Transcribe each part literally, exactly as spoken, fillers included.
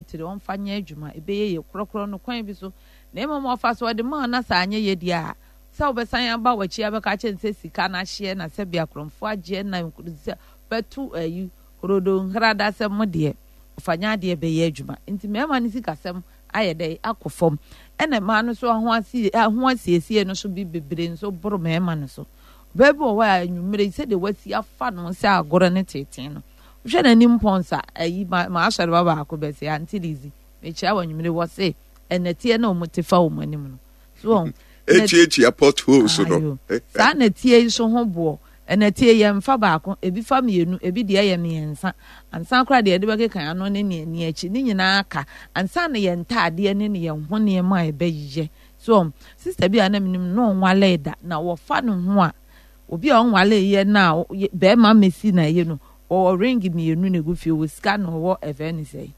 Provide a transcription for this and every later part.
tire on fanya adwuma ebeye ye krokro no kwan bi so na emom ofa so de ma na sa anya ye dia sa obesan aba wachi abeka che nse sika na hye na se bia kromfo agye na nkuruzi betu ayi rodo ngrada se modie ofanya de beye adwuma nti mema ni sika sem ayede akofom ene ma no so ho asi ho asiesie no so bi bebre nso boro mema no so bebi o wa anwumre se de wasi afa no se agoro ne teten no hwe na nim ponsa ayi ma ashere baba akobese anti lizi me chia wanwumre wo se enetie na omotefa wo manim no so echi echi apot ho so no sa na tie so ho bo enetie ye mfa baako ebi fa mienu ebi de ye miensa ansa kra de de beke kan ano ne ne ni echi ni nyina aka ansa na ye ntaade ne ne ye ho ne ma ebeje so sister bi ana minim no nwale da na wo fa no ho a obi a nwale ye na be ma mesi na ye no o ring mienu ne go fie wo ska no wo even say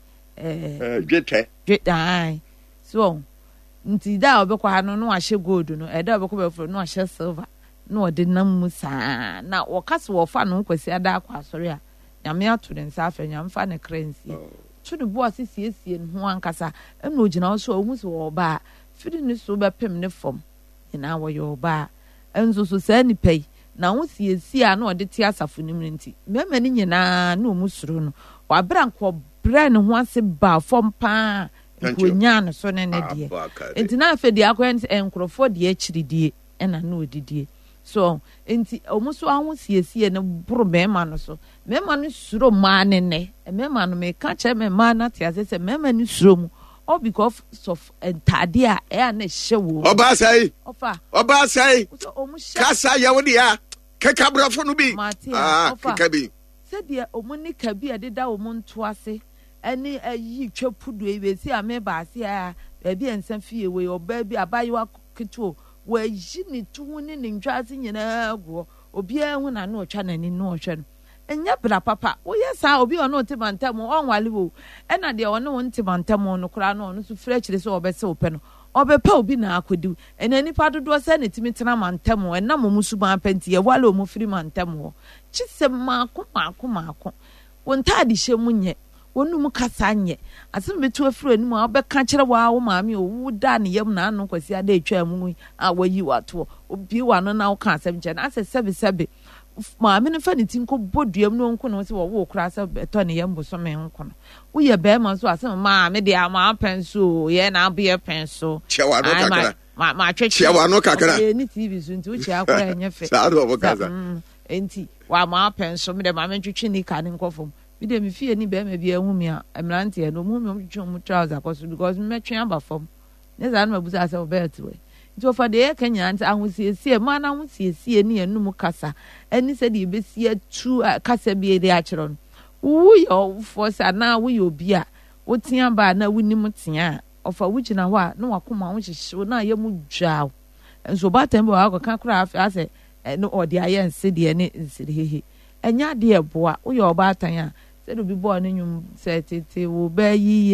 eh gwete gwete so nti da obekwa ha no no ahye gold no e da obekwa befro no ahye silver no ode nam musa na wokase wo fa no kwasi ada akwa asori a nyame ato den sa afa nyame fa ne currency to the boss siesie no ankasa eno ogina so ohu so wo ba firi ni so be pem ne fom ina wo yo ba enzo so sa ni pei na wo siesie a no ode ti asafo nim nti mema ni nyina na omusuro no wa branko bra ne ho ase ba fom pa konya no so ne ne die enti na afa di akwa enkrofo die achiridie ena na odidie so enti omuso ahu siesie ne bro mema no so mema no suro ma ne ne mema no me ka che mema na tia se mema ni suro mu all because of entade a e na hye wo oba sai ofa oba sai kasa ya wo dia keka brafo no bi ah keka bi se dia omuni ka bi adeda omuntu ase eni ayi twapudu ebesi ame ba ase a ba bi ensan fie we oba bi abayewa keto wa jini tu ne ne ntwaze nyina go obi ahu na na otwa nani no ohwe no enya bra papa wo yesa obi ono timantam onwale wo ena de ono won timantam no kra no no so fra kire so obese ope no obepa obi na akodi ena nipa dodo se ne timitena mantam ena momusu ban penti ye wale omu firi mantam wo chisem maako maako maako wontade hye munye wonu mu kasa nye asem betu afro ani mu obeka kire wa wo maami owu da ne yam na anu kwasi ada etwa mu a wayi wato obi wa no na wo ka asem je na ase sebe sebe maami ne fa ne tinko boduam no nko no se wo wo kra se beto ne yam boso me nko no wo ye be ma so asem maami de ama penso ye na be penso chewa no kakra ma ma twetwe chewa no kakra ni tv so nti wo che akora enye fe sa do bo kaza enti wa ma penso me de maami twetwe ni ka ne nkofom bi de mi fie ni be ma bi ehumi a emrante e no mu mu twetwe mu trouser cause because me twen aba fom ne za no mabuza se obet we nti ofa de kenya nti ahosiesie ma na ahosiesie ni enum kasa eni se de besie tu kasa bi ede a kire no wo yo force na wo yo bi a wo tia ba na wunim tia ofa wo gina ho a na wakoma wo hyehye na ye mu dwaw enso ba tembe wa akọ kakra ase no ode aye nse de ne nsire hehe enya de eboa wo yo ba atan a se do bi bo ne nwum se tete wo ba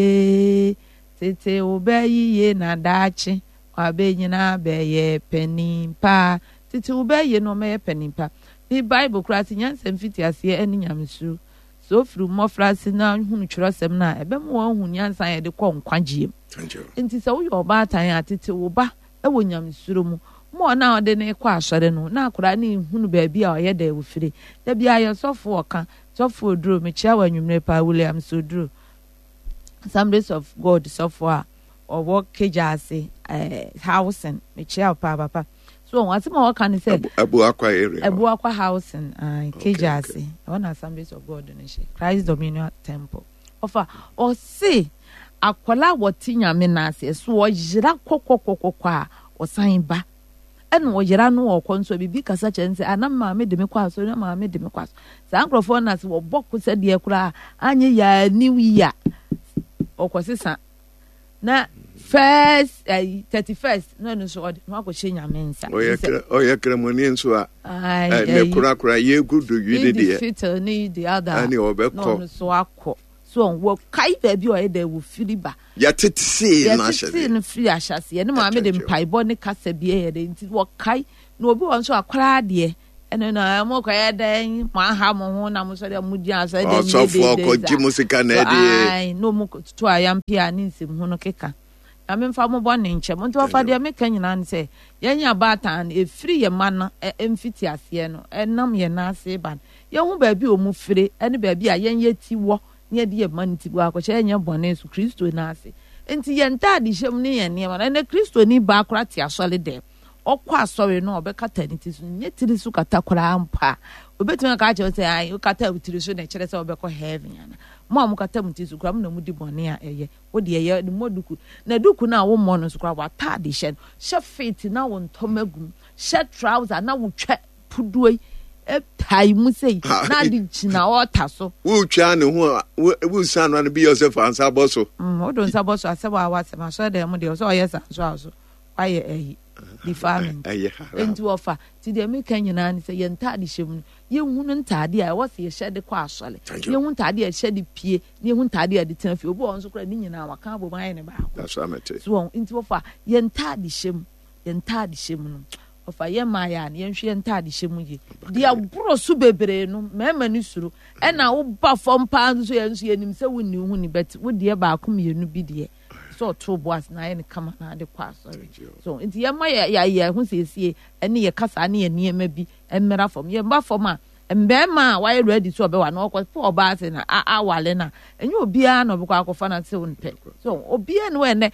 yiye tete wo ba yiye na daachi abenyina beye penimpa titi ubeye no me penimpa ni bible krati nyansem fiti ase eni nyamsu so fru mofrasi na hunu twrosem na ebe mo hu nyansan ye de kọ nkwagiem enti se wo yo ba atan atete wo ba e wo nyamsuro mu mo na ode ne kọ asore no na akura ni hunu ba bia oye da wofire da bia ye sofo oka sofo oduro me chia wa nwumre pa William Soduro Assemblies of God sofo a owo kejase eh housing me chia pa papa so what ma work can say abu akwa area abu akwa housing ah kejase one Assemblies of God ne she Christ Dominion Temple ofa o see akwala wotinya me na ase so o yira kokokokokwa o san ba eno o yira no o konso bibi kasa chense ana ma me de me kwa so na ma me de me kwa so san crofo na se wo bokku se de kura anye ya new year o kwasisa na first uh, thirty-first no no so no akọ nyame nsa oye oye kremoni nso a ne kura kura ye gudu yidi de fitel ni the other ani obekọ no so akọ so wo kai ba bi o de wo firi ba ya tetisi na ahase ya tetisi no firi ahase ne ma me de mpaibo ne kasa bi e de nti wo kai no obi won so akwara de eno na mo kwa dan ma ha mo ho na mo so de mo di asa de ni so for ko ji musika na e ai no mo to ayampia ni nsem ho no keka na me mfa mo bo ne nche mo nto fa de me ka nyina ne se yenya batan e free ye ma no emfiti ase no enam ye na ase ban ye hu ba bi o mu free ene ba bi a yenye ti wo ne de ye man ti bo akọ che yenye bone su Kristo na ase enti ye nta de hyem ne ye ne ma na Kristo ni ba akora ti asole de okwa asore no obeka taniti su nye tiri su kata kwara ampa obetuma ka ache say ai kata utiri su na kire say obekọ heaven yana mo am kata mutiri su kwara mo na mudi bone a eye wo de eye ni moduku na duku na wo mo no su kwara wata de hye hye fit na wo ntomagum hye trouser na wo twa puduoi e tai mu sei na de gina ota so wo twa ne ho wo san no be yourself ansa boso mm wo don sa boso aseba wa se ma so de mo de so yes so so aye ehi the farming into offer ti de me kan nyina ni say yenta de hyem ye hunu ntade a wo se ye hye de kwa asole ye hunu ntade a hye de pie ye hunu ntade a de tenafie obo on so kra ni nyina wa kan bo man ne ba that's what I meant so into offer yenta de hyem yenta de hyem no offer ye ma ya ne yenhwe yenta de hyem ye de aburo su bebre no mema ni suru e na wo ba fom pa so ye nso ye nim se woni hu ni bet wo de ba akom ye no bi de so two boys na ye kama na de kwa sorry so nti ye ma ya ya hu siesie ene ye kasa ne ye niema bi emera fom ye mba fom a embe ma wa ready so be wa na okọ po oba se na a wale na enye obia na obekọ akọfa na se wonpe so obia ne we ne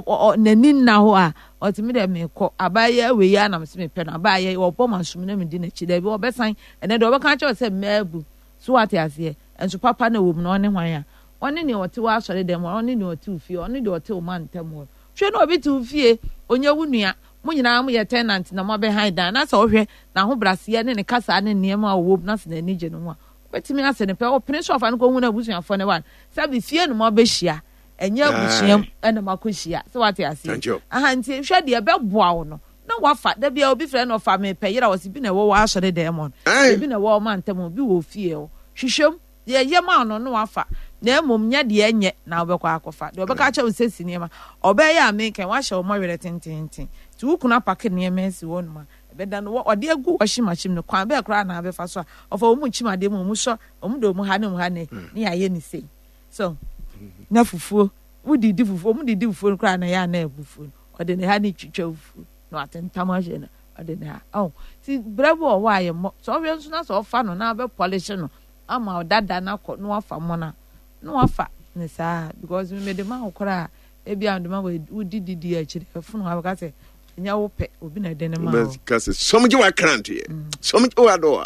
nani na ho a otimi de me kọ abaye we ya na me se me pe na abaye wo po mansum na me di na chi da bi obesan ene de obeka cha se mebu so ate ase enso papa na wo mu na one hwan a one ne wote wa asore dem one ne wote ufie one de wote o man tam wo hwe na obi tu ufie onye wunua mo nyina mo ye tenant na mo be hide na so hwe na ho brase ne ne kasa ne niema wo na se na ni je no mo betimi ase ne pe o prince of an ko hu na busuafo ne wan sabi fie no mo be hia enya busuam ena makohia so wate ase aha nti hwe de be boa wo no na wafa da bia obi frɛ no fa me pe yira wose bi na wo wa asore dem on bi na wo man tam bi wo fie o hwehwem ye ye ma no no wafa na emom nya de enye na obekọ akọfa de obeka cha usesi niema obeya amen wa hye o mawere tintintin ti ukuna pak niema esi wonuma ebeda no ode agu washima chim no kwan be kra na abefa so ofa omu chima de mu mu so omu do mu ha ne mu ha ne ne ya ye ni sei so na fufuo wudi di fufuo omu di di fufuo kra na ya na ebufuo ode ne ha ni twitwa fufuo no atentama je na ode ne ha oh ti brebo o wa ye mo so we nso na so fa no na be polish no ama odada na ko no afa mo na no afa ne saa because me de ma okora e bia ndoma we didi di a chire funu ha ka se nya wo pe obi na de ne ma ka se somji wa krante somji wa do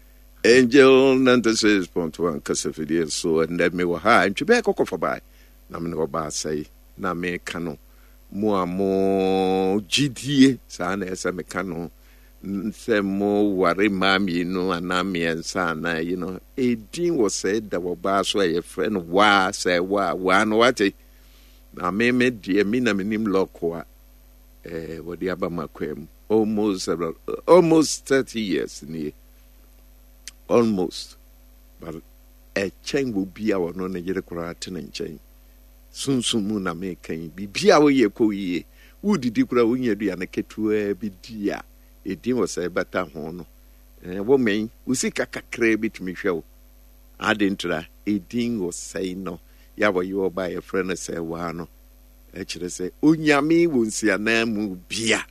Angel ninety-six point one kasafidi so and let me wa ha ntwe kokko for bai na me no ba sai na me kanu mo amo gidie saa na esa me kanu se mo ware mami no anami ensa na you know edin was said that wo ba so ye friend wa say wa wa no wate na me me die mi na minim lokwa eh wo dia ba makwem almost uh, almost thirty years ni almost but a chain will be our no na yere kura ten chain sunsumu na me kan bibia wo ye ko ye wo didi kura wo nya dua na ketua bi dia edin was a better hono eh wo men usika kakra bitumi hwe wo adentra edin was say no ya wo you buy a friend say wa no e kire say onyame wo nsia na mu bia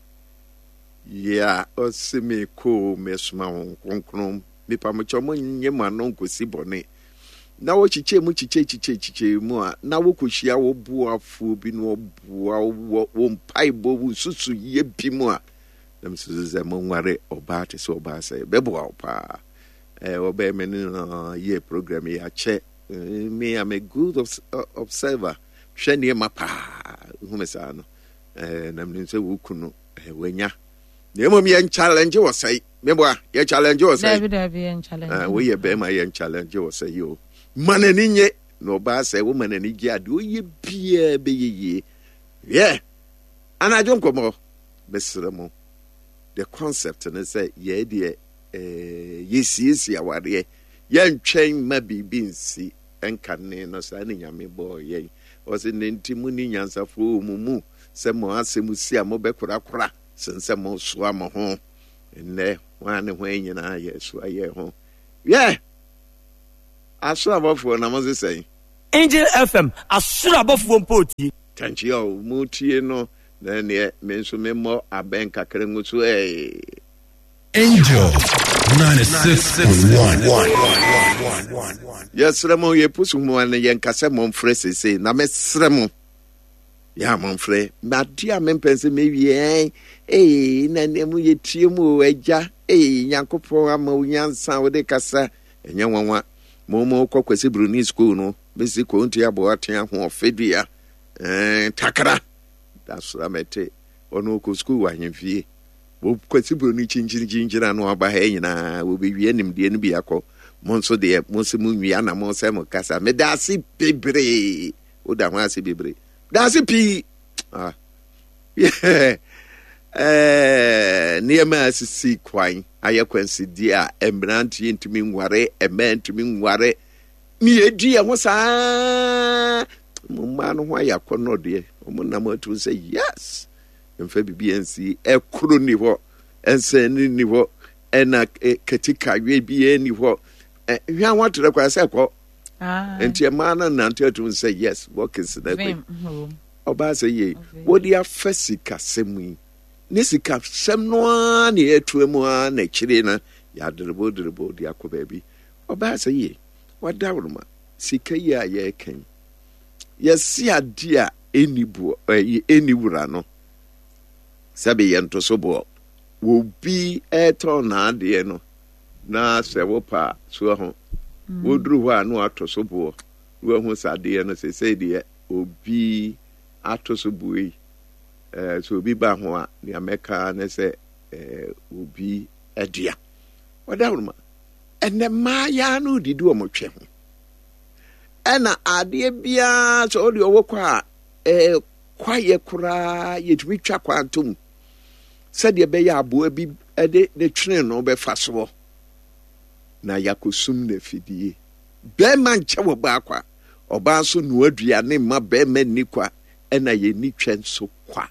ya osime ko mesuma won konkron mi pa mo chomo nyema no nkosi bone na wo chiche mu chiche chiche chiche mu a na wo kohia wo buafo bi no bua wo mpai bo bu susu ye bi mu a dem susu mo nware oba te so oba say bebo opa eh oba me no ye program ya che me am a good observer hwene mapa hu me sa no eh na me se wo kunu eh wanya na mo me challenge wo say mebo a ye challenge wo say David David challenge ah we ye be ma ye challenge wo say yo manani nye no ba say wo manani gi ade o ye bia be ye yeah anajo nkomo besremo the concept and say ye de eh yesi yesi aware ye ntwen ma bibi nsi enkane no sa ni nyame bo ye o se ntimu ni nyansafo mumu se mo asemu si a mo be kura kura sense mo so am ho ne wan ne ho nyina ye so aye ho yeah aso abofo na mo say Angel F M asura abofo mpoti thank you mutie no na ne me nso me mo aben kakra ngusu eh Angel ninety-six point one. Yes, Ramo, ye push mo and yen kasa mon frese say na me sremo. Ya mon frɛ, ma dia men pense me wie eh na nemu ye tie mu agya eh Nyankopɔn ama unyansa wo de kasa enye nwanwa mo mo kokwese bruni school no besi ko ntia bo aten ho ofedua eh takara that's ramete ono ko school wa hemfie wo kwese bruni chinchiri chinchira no aba ha nyina wo be wie nim de no bi akọ monso de monso mu nwia na monso mo kasa me da si bebre o da ho ase bebre da si pi ah yeah eh niema asisi kwan ayekwansi dia embranti ntimi nware emantimi nware mi edi e ho saa mumma no ho ayakono de omunam atu say yes emfa bibi ansi ekuro ni ho ensani ni ho ena katika we bi ni ho hwa watere kwa se ko ah enti ma na nante atu say yes what is that way oba say ye wodi afasika semu nisika sem no na etuemu a na kire na ya derebo derebo di akoba bi oba say ye wadawruma sika yi a ye kan yesi ade a enibu eniwura no sabe yento so bo wo bi eto na ade no na sewo pa so ho woduru ho a no atoso bo wo hu sade no se se de obi atoso buyi eh so obi ba ho a ni ameka na se eh obi adia wadawruma ene ma ya no didi o motwe ho ena ade bia so odi owo kwa eh kwaye kura yetumi twa kwantum sede be ya abo bi ede ne twene no be faso na yakosum na fidie be man che wo ba kwa oba so no aduane ma be ma ni kwa ena ye ni twen so kwa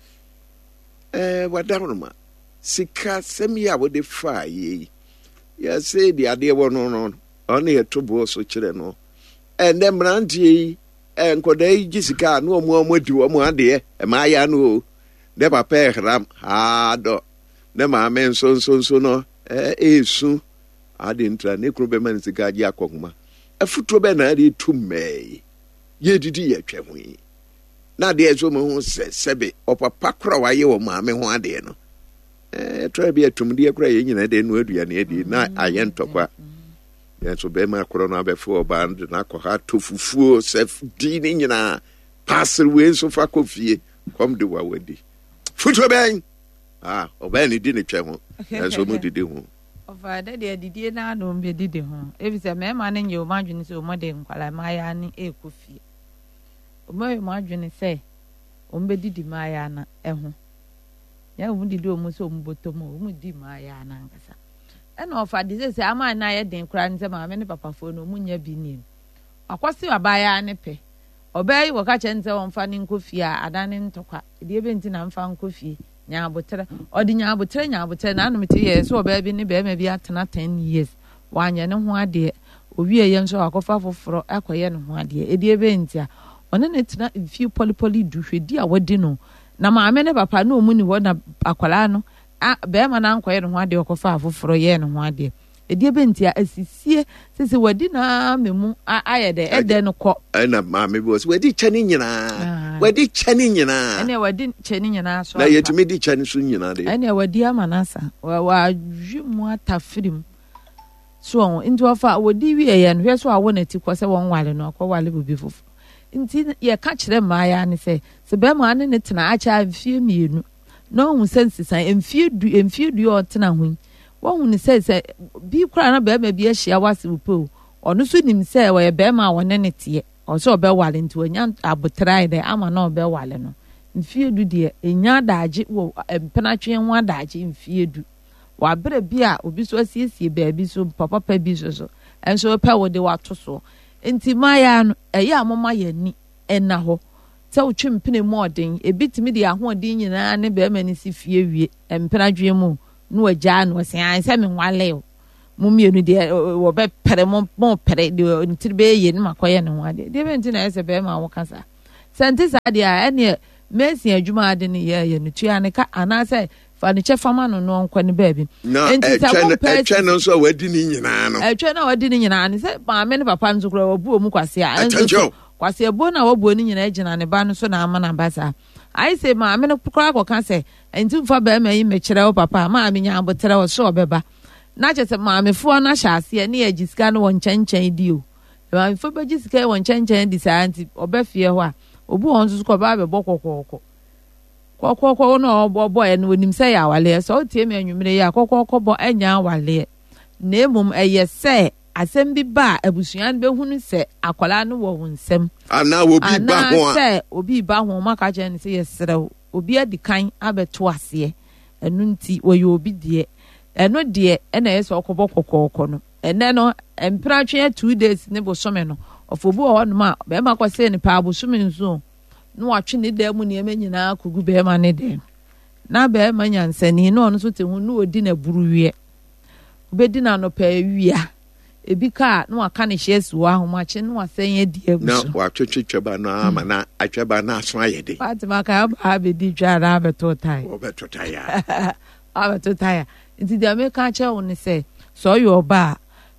eh wadawruma sika semi ya wo de fa ye ya say the ade wo no no oni etobo so kire no and them ranti and kodai jisika no omo amodi omo ade e ma ya no de papa ram ha do de ma men so so so no eh esu ade ntra ne kro be man sika ji akokuma afuto be na ade tumme ye didi ye twemu na de ezo mo hu se sebe opapa kra wa ye wo ma me ho ade no eh try be atumde akra ye nyina de no aduane ade na aye ntokwa ya so be ma kro no abefo band na ko ha to fufuo sef di ni nyina passer we so fa kofie kom de wa wadi futo ben ah oba ni di ni twem ya so mo didi ho ofa de de didi na no mbe didi ho e bi se me ma ne nye o ma dwene se o mo de nkwala ma ya ni e kofie o mo ma dwene se o mbe didi ma ya na e ho ya o didi o mo so o mo botom o mo di ma ya na nkasa ena ofa de se se ama na ye den kra nse ma me ne papa fo no munya bi nim akwase abaya ne pe obai wo ka chenze won fa ni nkofie a adane ntokwa de ebe nti na mfa nkofie nya abotere odi nya abotere nya abotere na anum ti ye so obai bi ne be ma bi atena ten years wanye ne ho ade owie ye nso akofa foforo akoye ne ho ade e de ebe nti a one ne tena mfie polipoli duhwedi a wadi no na ma me ne papa no mu ni ho na akwala no a be ma na nkoye ne ho ade okofa foforo ye ne ho ade edi benti a asisie sese wadi na memu ayede ede no kọ na ma me bo wadi chani nyina wadi chani nyina ene wadi chani nyina so na yetumi di chani so nyina de ene wadi amanasa wa wa jwemu atafirim so into ofa wadi wi ye no hwe so awo na ti kọ se won wale no akọ wale bobi fufu nti ye ka kire ma ya ne se se be ma ne ne tena acha mfie mienu no hu sense san mfie du mfie du o tena hu won hu se se bi kura na be ma bi ahia wase upo ono so nim se we be ma won ne tie o so be wale nti onya abotrai de ama na be wale no mfie du de enya daage wo empenatwe ho daage mfie du wa bere bi a obi so asiesie be bi so papa pa bi so so enso pe wo de wato so nti maya no eya amoma yani ena ho te wo twempene modern ebitimi de ahoden nyina ne be ma ni si fie wie empenatwe mu no agya no se an se me nwale o mo mienu de wo be pere mo mo pere de ntiri be ye no makoye ne ho ade de be nti na ese be ma wo kasa sente sa de a ene mesi adwuma ade ne ye ye no tua ne ka anase fa ne che fama no no nkwa ne baabi enti etwe no so wadi ni nyina no etwe na wadi ni nyina ne se ma me ne papa nzo kura wabu mu kwase a enzo kwase ebo na wabu ni nyina agina ne ba no so na ama na basa ai se ma me ne kura ko kan se enti mfa ba ma yi me kire wo papa ma me nya abotere wo so obeba na che se ma me fo na hya ase ne agisika no won chenchen di o ma me fo ba gisika won chenchen di sa anti obefie ho a obu won so ko ba be bokokoko kokoko no obo e no nim se ya wale so tie me anwumire ya kokoko bo anya wale na emum eye se asem bi ba abusuan be hunu se akwala no wo hunsem ana obi ba ho a se obi ba ho maka je ne se yesere obi adikan abeto ase enu nti wo yo obi de eno de e na yeso okobo kokoko no ene no empra twe two days ne bo some no ofobu ho no ma be ma kwase ne pa abusumi nso no watwe ne da mu ne nyina kugu be ma ne de na be ma nyansani no no so te hu no odi na buruwie obedi na no pa wia ebi ka no aka ne hyesu wa homache no asen edi aguso na watwetwe ba na ama na atweba na aso ayede Fatima ka ba be di dwara be to tai obeto tai ya abeto tai nti de me ka che won se so yo ba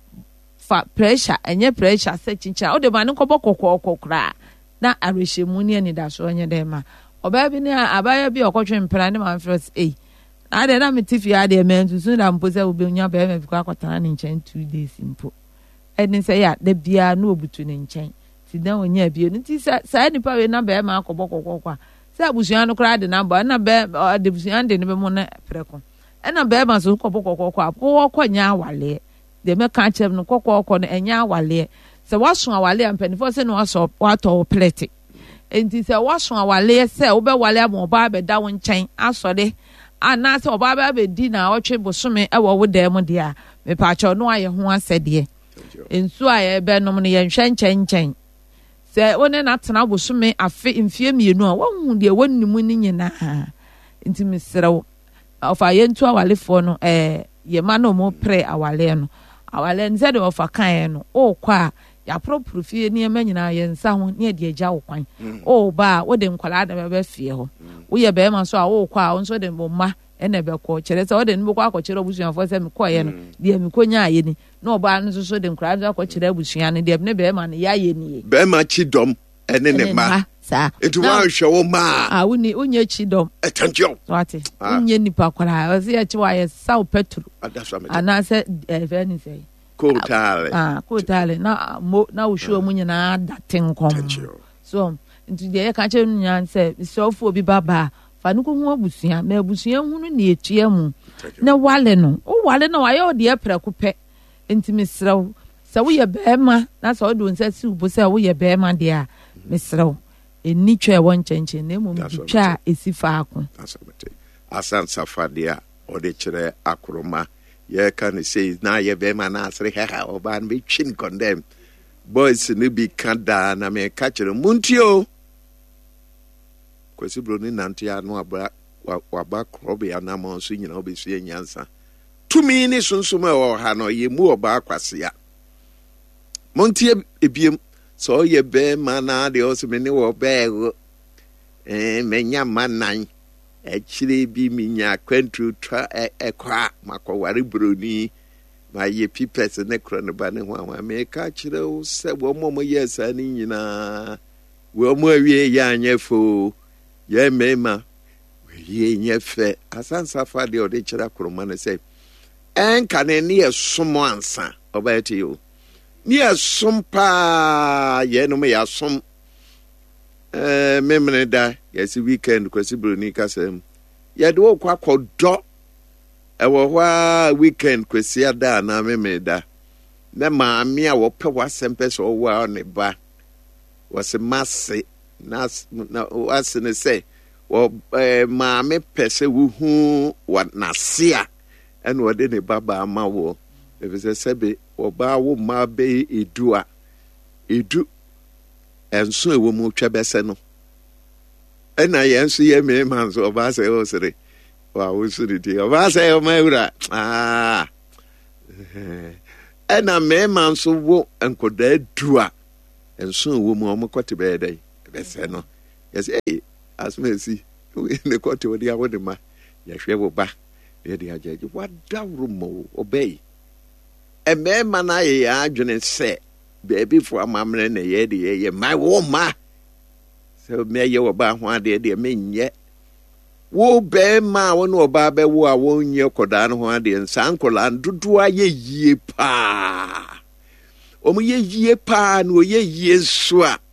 fa pressure enye pressure se chincha o de ba ne kobo kokoko kra na arehemu ne ni da so onye dem ma oba bi ne abaya bi okotwe mpra ne man first eh na de na metifi ade men so na mpoza obenya ba me bikwa akotana ne nchen two days mpo eni se ya de bia na obutu ne nchen ti dan onya bi no ti sa sa ni pa we na ba ma akobọ kokoko sa abusuan no kra de na ba na ba de abusuan de ne be mo na preko ena ba ma so kokoko kokoko apo konya awale de me ka chem no kokoko no enya awale se waso awale ampanifo se no waso wato plate enti se waso awale se wo be wale amo ba be da wo nchen asode ana se oba ba be di na otwe bosome e wo wo da mu de a me pa cho no aye ho asede ensu aye be nom no ye nhwe nchen nchen se woni na tena bosome afe mfie mienu a wonhu de wonnimu ni nyina enti mesrew ofa ye ntu awale fo no eh ye ma no mo pre awale no awale nze de ofa kan no o kwa ya propro fie ni ema nyina ye nsa ho ne de agya wo kwan o ba wo de nkwala da be fie ho wo ye be ma so a wo kwa wo so de bomma ene be ko kire se wo de nbo kwa ko kire obusuan fo se me ko ye no de me ko nya ye ni no ba no so de nkwala da ko kire obusuan ne de ne be ma ne ya ye ni be ma chidom ene ne ma sa etu wa hwe wo ma ah woni onye chidom attention wate onye nipa kwala o se ya chi wa ye saw petro ana se e ve ni se Kotale. Ah, kotale. Na mo na usho mu nyina daten kom. So, nti de ye ka che nu nyan se sofo obi baba. Fa no ko hu abusua, ma abusua hu no na etua mu. Na wale no. O wale no aye o de preko pe. Nti mesrew. Se wo ye bema, na se o do nsa si ubo se wo ye bema de a mesrew. Eni twa e won chenche na mo twa esifa akon. Asan safadia o de kire akroma. Ye can say na ye be man asre ha oban be chin condemn boys ni bi kada na me catch muntio kwesi bro ni nanti anu aba wa ba krobe na mo so nyina obesu enyansa tumi ni sunsume o ha no ye mu oba akwase ya montie ebiem so ye be man na de o se me ni wo be eh menya manan echire bi minya kwentru twa ekwa makoware broni ma ye pipes ne kro ne ba ne ho anwa me ka kire wo se wo mo mo yes ani nyina wo mo awie ya anyefo ye mema we ye nyefe asansa fa de o de kira kroma ne se en ka ne ne esomo ansa obaeti yo ni esompa ye no me ya som eh memene da yes weekend kwesi broni kasem ye do kwa kodo e wo hwa weekend kwesi ada na memene da na maami a wo pe wasempe so wo ne ba wase masse na na wase ne say wo eh, maami pese wo hu wa nasia en wo de ne baba ama wo e be se sebe wo ba wo ma be edua edu enso ewo mu twa bese no ena yenso ye me man so ba se o sere Wow, what's it? I say, oh, my God. Ah. And a man so wo and could dead drua. And soon woman got to bed. Eh, no. Yes, eh, as me see. In the court with the hour, ma. Yes, we will back. The judge. What down room obey? A man, man, I argument say, baby, for a mamma and a yeddy, my woman. So, may you about one day, dear mean yet. Wo be ma wo no ba be wo a wo nye koda no ho ade nsan kola ndodo aye yie pa o mo ye yie pa no ye yie so a